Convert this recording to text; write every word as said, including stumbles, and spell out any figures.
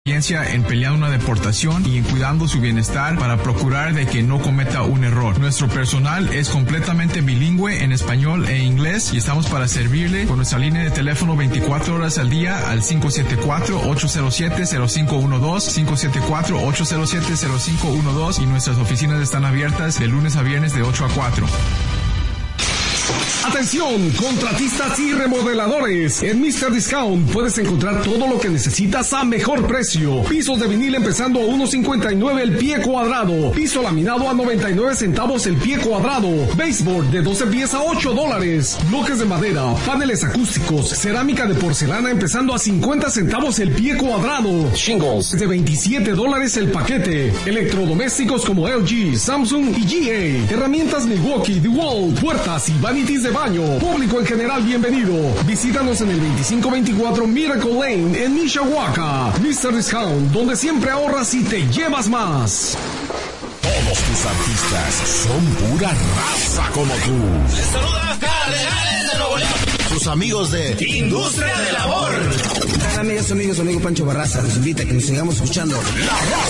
en peleando una deportación y en cuidando su bienestar para procurar de que no cometa un error. Nuestro personal es completamente bilingüe en español e inglés y estamos para servirle con nuestra línea de teléfono veinticuatro horas al día al cinco siete cuatro, ocho cero siete, cero cinco uno dos, cinco siete cuatro, ocho cero siete, cero cinco uno dos, y nuestras oficinas están abiertas de lunes a viernes de ocho a cuatro. Atención, contratistas y remodeladores. En mister Discount puedes encontrar todo lo que necesitas a mejor precio. Pisos de vinil empezando a uno cincuenta y nueve el pie cuadrado. Piso laminado a noventa y nueve centavos el pie cuadrado. Baseboard de doce pies a ocho dólares. Bloques de madera, paneles acústicos, cerámica de porcelana empezando a cincuenta centavos el pie cuadrado. Shingles de veintisiete dólares el paquete. Electrodomésticos como L G, Samsung y G A. Herramientas Milwaukee, DeWalt, puertas y vanities de baño. Público en general, bienvenido. Visítanos en el veinticinco veinticuatro Miracle Lane en Mishawaka. mister Discount, donde siempre ahorras y te llevas más. Todos tus artistas son pura raza como tú. Les saluda Cardenales de Nuevo León. Sus amigos de Industria de Labor. Hola amigos, amigos, amigo Pancho Barraza. Nos invita a que nos sigamos escuchando La Raza.